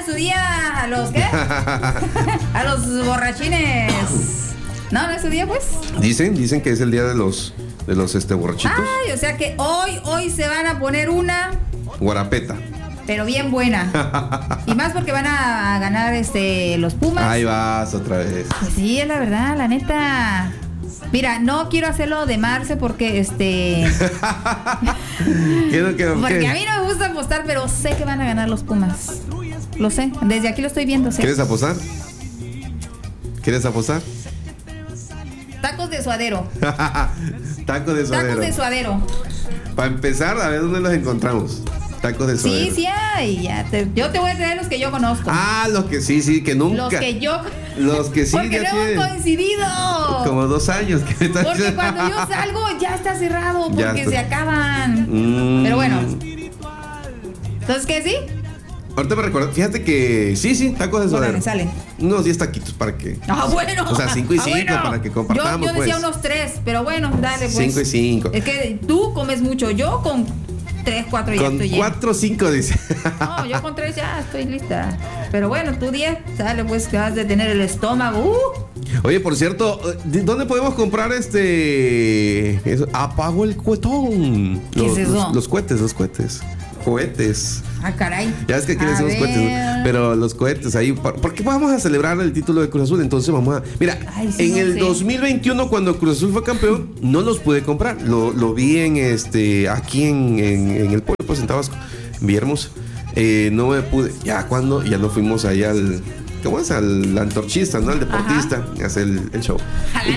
en su día a los ¿qué? A los borrachines. No es su día, pues. Dicen que es el día de los borrachitos. Ay, o sea que hoy se van a poner una guarapeta. Pero bien buena. Y más porque van a ganar los Pumas. Ahí vas otra vez. Pues sí, es la verdad, la neta. Mira, no quiero hacerlo de Marce porque porque a mí no me gusta apostar, pero sé que van a ganar los Pumas. Lo sé, desde aquí lo estoy viendo. ¿Sí? ¿Quieres apostar? Tacos de suadero. Tacos de suadero. Para empezar, a ver dónde los encontramos. Tacos de suadero. Sí, hay. Yo te voy a traer los que yo conozco. Los que sí, que nunca. Los que sí. Porque no hemos coincidido. Como 2 años. Porque cuando yo salgo ya está cerrado porque se acaban. Pero bueno. ¿Entonces qué, sí? Ahorita me recuerdo, fíjate que sí, tacos de suadero. Me salen. Unos 10 taquitos para que. Bueno. O sea, 5 y 5 para que compartamos. Yo decía unos 3, pero bueno, dale pues. 5 y 5. Es que tú comes mucho, yo con 3, 4 ya estoy llena. Con 4 o 5 dice. No, yo con 3 ya estoy lista. Pero bueno, tú 10, dale pues que vas de tener el estómago. Oye, por cierto, ¿dónde podemos comprar apago el cuetón? ¿Qué es eso? Los cohetes. Ah, caray. Ya es que aquí le decimos cohetes, ¿no? Pero los cohetes ahí, ¿por qué vamos a celebrar el título de Cruz Azul? Entonces vamos a... Mira, en el 2021 cuando Cruz Azul fue campeón, no los pude comprar. Lo vi aquí en el pueblo, pues en Tabasco, en Villahermosa. No me pude. Ya nos fuimos ahí al... ¿Cómo es? Al antorchista, ¿no? Al deportista, a hacer el show. En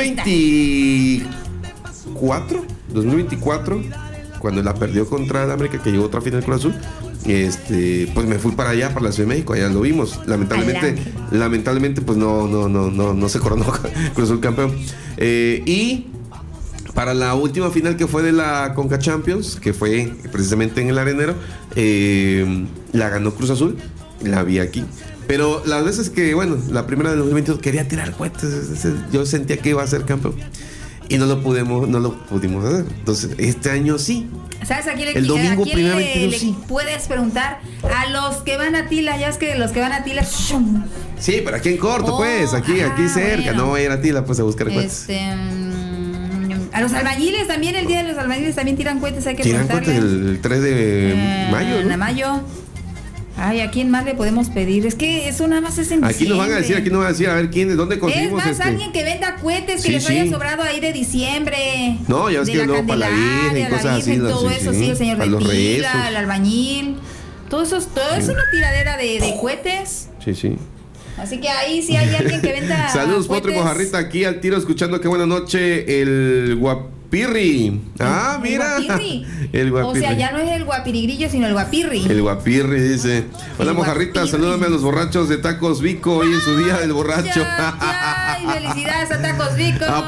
2024, cuando la perdió contra el América, que llegó otra final Cruz Azul, pues me fui para allá, para la Ciudad de México, allá lo vimos. Lamentablemente, pues no se coronó Cruz Azul campeón. Y para la última final que fue de la Conca Champions, que fue precisamente en el Arenero, la ganó Cruz Azul, la vi aquí. Pero las veces que, la primera del 2022 quería tirar cohetes, yo sentía que iba a ser campeón. Y no lo pudimos hacer. Entonces, este año sí. ¿Sabes? Aquí el domingo le puedes preguntar a los que van a Tila. Ya es que los que van a Tila. Sí, pero aquí en corto, pues. Aquí cerca. No voy a ir a Tila, pues, a buscar cohetes. A los albañiles también, el día de los albañiles también tiran cohetes. Hay que preguntarle. Tiran cohetes el 3 de mayo, ¿no? De mayo. Ay, ¿a quién más le podemos pedir? Es que eso nada más es en Aquí nos van a decir, a ver quién, dónde conseguimos. Es más, alguien que venda cohetes que les haya sobrado ahí de diciembre. No, ya ves que luego para la Virgen, cosas así. Todo eso, el señor de Tila, el albañil. Todo eso es una tiradera de cohetes. Sí. Así que ahí sí hay alguien que venda. Saludos, Potro y Mojarrita, aquí al tiro, escuchando. Qué buena noche, el Guapirri. Mira. El Guapirri. O sea, ya no es el Guapirigrillo, sino el Guapirri. El Guapirri dice: hola, Mojarrita, salúdame a los borrachos de Tacos Vico hoy en su día del borracho. Ay, felicidades a Tacos Vico. ¿A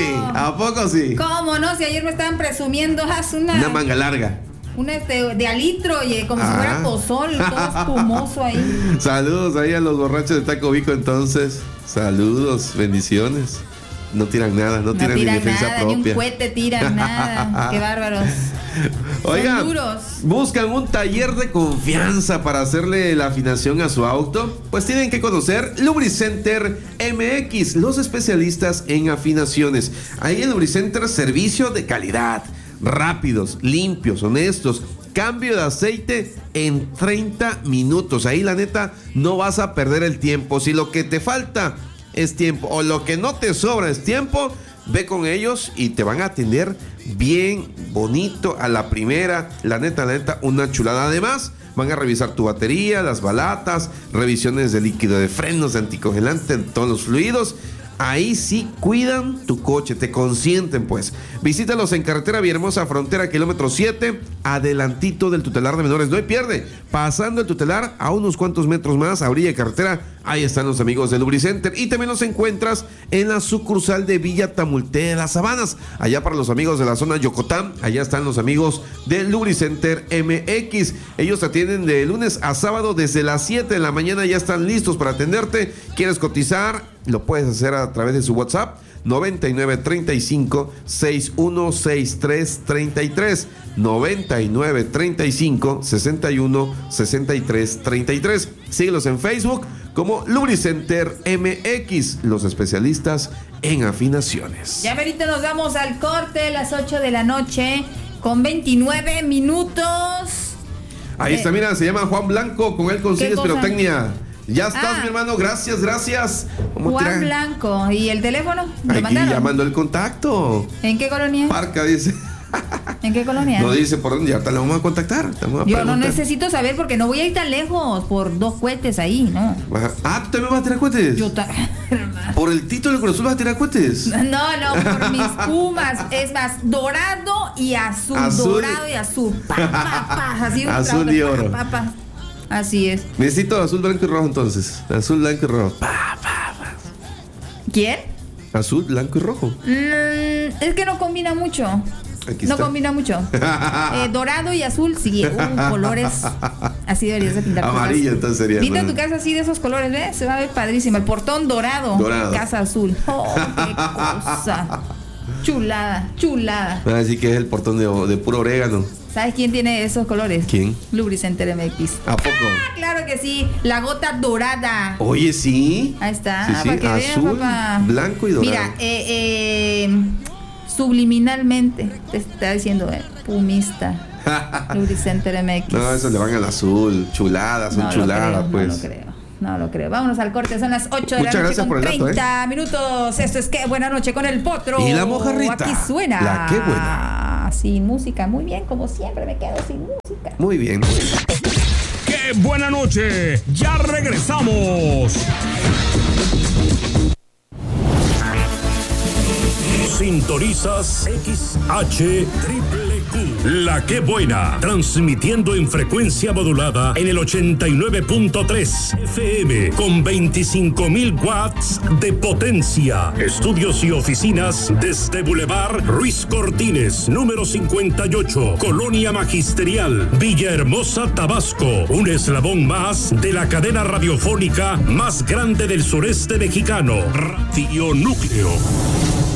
poco sí? ¿Cómo no? Si ayer me estaban presumiendo, una manga larga. De alitro, oye, como si fuera pozol, todo espumoso ahí. Saludos ahí a los borrachos de Taco Vico, entonces. Saludos, bendiciones. No tiran nada, no tiran ni defensa nada, propia. Ni un cohete tiran nada. Qué bárbaros. Oigan, son duros. ¿Buscan un taller de confianza para hacerle la afinación a su auto? Pues tienen que conocer Lubricenter MX, los especialistas en afinaciones. Ahí en Lubricenter, servicio de calidad. Rápidos, limpios, honestos. Cambio de aceite en 30 minutos. Ahí la neta no vas a perder el tiempo. Si lo que te falta es tiempo o lo que no te sobra es tiempo, ve con ellos y te van a atender bien bonito a la primera. La neta, una chulada. Además, van a revisar tu batería, las balatas, revisiones de líquido de frenos, de anticongelante, de todos los fluidos. Ahí sí cuidan tu coche, te consienten pues. Visítalos en carretera Villahermosa Frontera, kilómetro 7, adelantito del tutelar de menores. No hay pierde, pasando el tutelar a unos cuantos metros más, a orilla de carretera, ahí están los amigos de Lubricenter. Y también los encuentras en la sucursal de Villa Tamulté de las Sabanas, allá para los amigos de la zona Yocotán. Allá están los amigos de Lubricenter MX. Ellos te atienden de lunes a sábado desde las 7 de la mañana, ya están listos para atenderte. ¿Quieres cotizar? Lo puedes hacer a través de su WhatsApp 9935-616333. 9935-616333. Síguelos en Facebook como Lubricenter MX, los especialistas en afinaciones. Ya ahorita nos vamos al corte, las 8 de la noche, con 29 minutos. Ahí está, mira, se llama Juan Blanco, con él consigues pirotecnia. Ya estás, mi hermano, gracias. Juan Blanco, ¿y el teléfono? Aquí ya mandó el contacto. ¿En qué colonia? Parca, dice. ¿En qué colonia? No dice por dónde, ya te lo vamos a contactar. Yo no necesito saber porque no voy a ir tan lejos por 2 cohetes ahí, ¿no? Ah, ¿tú también vas a tirar cohetes? ¿Por el título del Cruz Azul vas a tirar cohetes? No, por mis Pumas. Es más, dorado y azul. Dorado y azul. Así azul y oro. Así es. Necesito azul, blanco y rojo entonces. Azul, blanco y rojo. ¿Quién? Azul, blanco y rojo. Es que no combina mucho. No combina mucho. Dorado y azul, sí. Colores. Así deberías de pintar. Amarillo, entonces sería. Pinta tu casa así de esos colores, ¿ves? Se va a ver padrísimo. El portón dorado. Casa azul. Oh, qué cosa. Chulada. Así que es el portón de puro orégano. ¿Sabes quién tiene esos colores? ¿Quién? Lubricenter MX. ¿A poco? Claro que sí. La gota dorada. Oye, sí. Ahí está. Sí, para que azul, vean, papá. Blanco y dorado. Mira, subliminalmente te está diciendo, pumista. Lubricenter MX. No, eso le van al azul. Chuladas, son chuladas, pues. No lo creo. Vámonos al corte, son las 8 de la noche con 30 minutos. Esto es Qué Buena Noche con el Potro. Y la mojarrita. Aquí suena. La Qué Buena. Sin música, muy bien, como siempre me quedo sin música. Muy bien. ¡Qué buena noche! ¡Ya regresamos! Sintonizas XHQQ, La Qué Buena, transmitiendo en frecuencia modulada en el 89.3 FM con 25.000 watts de potencia. Estudios y oficinas desde Boulevard Ruiz Cortines, número 58, Colonia Magisterial, Villahermosa, Tabasco. Un eslabón más de la cadena radiofónica más grande del sureste mexicano, Radio Núcleo.